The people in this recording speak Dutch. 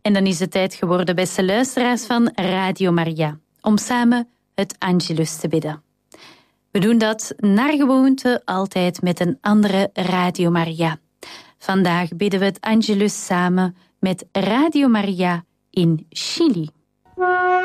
En dan is het tijd geworden, beste luisteraars van Radio Maria, om samen het Angelus te bidden. We doen dat naar gewoonte altijd met een andere Radio Maria. Vandaag bidden we het Angelus samen met Radio Maria in Chili.